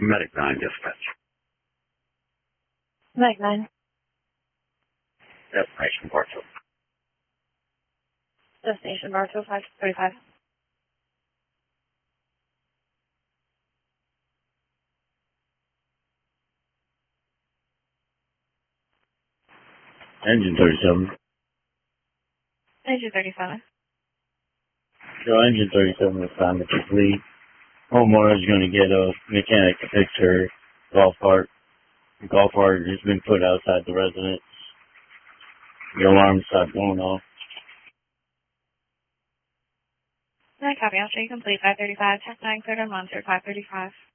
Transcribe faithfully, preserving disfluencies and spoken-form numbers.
Medic nine dispatch. Medic nine. Destination Bartow. Destination Bartow, five thirty-five. Engine thirty-seven. Engine thirty-seven. So engine thirty-seven is time to complete. Homeowner is going to get a mechanic to fix her golf cart. The golf cart has been put outside the residence. The alarm stopped going off. Nine copy. I'll show you complete. five thirty-five. Tech nine cleared on monitor. five thirty-five.